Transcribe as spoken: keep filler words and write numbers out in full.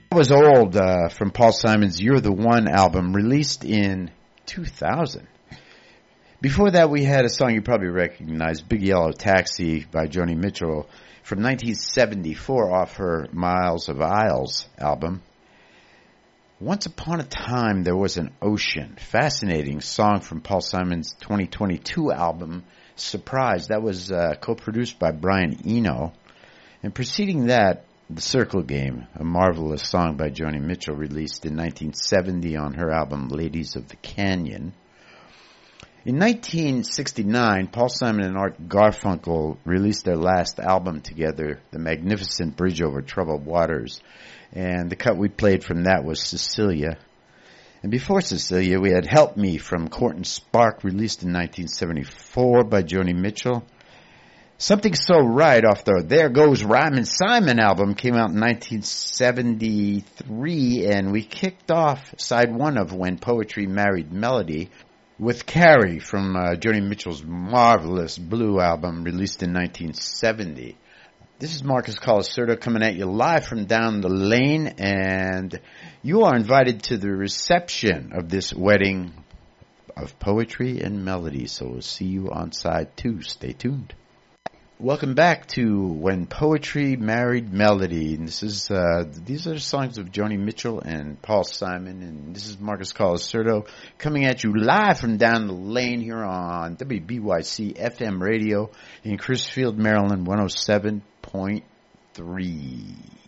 It was old uh, from Paul Simon's You're the One album, released in two thousand. Before that, we had a song you probably recognize, Big Yellow Taxi by Joni Mitchell from nineteen seventy-four off her Miles of Isles album. Once Upon a Time, There Was an Ocean. Fascinating song from Paul Simon's twenty twenty-two album, Surprise. That was uh, co-produced by Brian Eno. And preceding that, The Circle Game, a marvelous song by Joni Mitchell, released in nineteen seventy on her album Ladies of the Canyon. In nineteen sixty-nine, Paul Simon and Art Garfunkel released their last album together, The Magnificent Bridge Over Troubled Waters. And the cut we played from that was Cecilia. And before Cecilia, we had Help Me from Court and Spark, released in nineteen seventy-four by Joni Mitchell. Something So Right off the There Goes Ryman Simon album came out in nineteen seventy-three, and we kicked off side one of When Poetry Married Melody with Carrie from uh, Joni Mitchell's marvelous Blue album, released in nineteen seventy. This is Marcus Colasurdo coming at you live from down the lane, and you are invited to the reception of this wedding of poetry and melody. So we'll see you on side two. Stay tuned. Welcome back to When Poetry Married Melody. And this is uh, these are the songs of Joni Mitchell and Paul Simon, and this is Marcus Colasurdo coming at you live from down the lane here on W B Y C F M radio in Crisfield, Maryland, one oh seven point three.